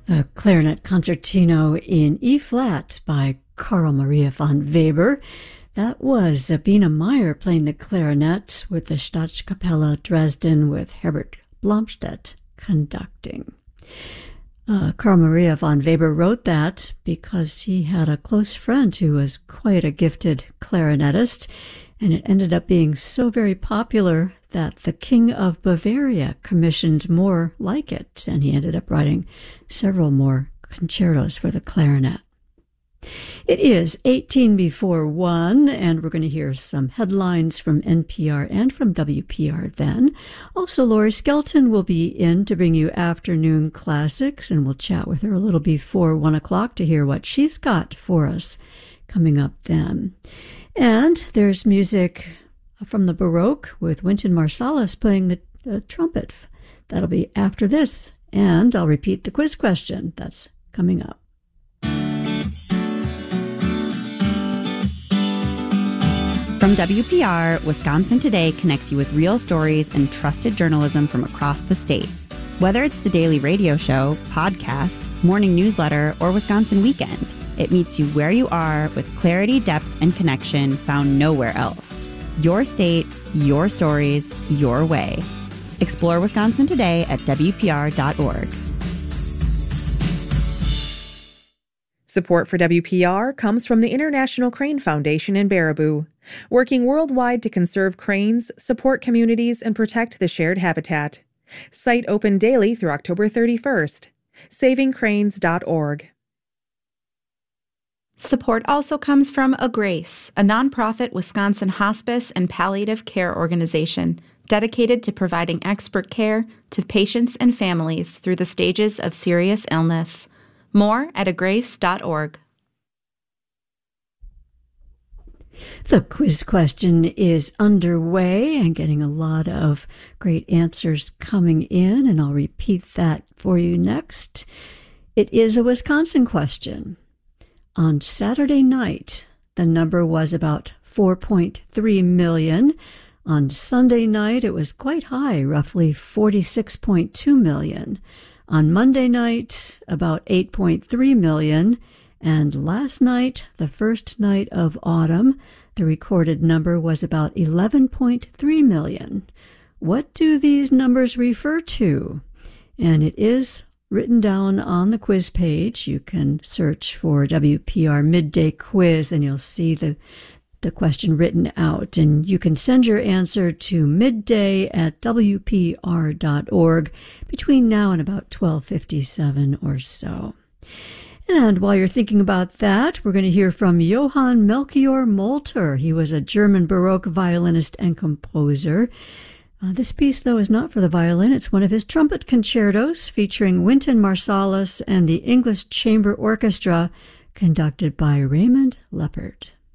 A clarinet concertino in E-flat by Carl Maria von Weber. That was Sabine Meyer playing the clarinet with the Staatskapelle Dresden with Herbert Blomstedt conducting. Carl Maria von Weber wrote that because he had a close friend who was quite a gifted clarinetist, and it ended up being so very popular that the King of Bavaria commissioned more like it, and he ended up writing several more concertos for the clarinet. It is 18 before 1, and we're going to hear some headlines from NPR and from WPR then. Also, Lori Skelton will be in to bring you afternoon classics, and we'll chat with her a little before 1 o'clock to hear what she's got for us coming up then. And there's music from the Baroque with Wynton Marsalis playing the trumpet. That'll be after this. And I'll repeat the quiz question that's coming up. From WPR, Wisconsin Today connects you with real stories and trusted journalism from across the state. Whether it's the daily radio show, podcast, morning newsletter, or Wisconsin Weekend, it meets you where you are with clarity, depth, and connection found nowhere else. Your state, your stories, your way. Explore Wisconsin Today at WPR.org. Support for WPR comes from the International Crane Foundation in Baraboo, working worldwide to conserve cranes, support communities, and protect the shared habitat. Site open daily through October 31st. SavingCranes.org. Support also comes from A Grace, a nonprofit Wisconsin hospice and palliative care organization dedicated to providing expert care to patients and families through the stages of serious illness. More at agrace.org. The quiz question is underway and getting a lot of great answers coming in, and I'll repeat that for you next. It is a Wisconsin question. On Saturday night, the number was about 4.3 million. On Sunday night, it was quite high, roughly 46.2 million. On Monday night, about 8.3 million. And last night, the first night of autumn, the recorded number was about 11.3 million. What do these numbers refer to? And it is written down on the quiz page. You can search for WPR Midday Quiz and you'll see the question written out. And you can send your answer to midday@wpr.org between now and about 12:57 or so. And while you're thinking about that, we're going to hear from Johann Melchior Molter. He was a German Baroque violinist and composer. This piece, though, is not for the violin. It's one of his trumpet concertos featuring Wynton Marsalis and the English Chamber Orchestra, conducted by Raymond Leppard.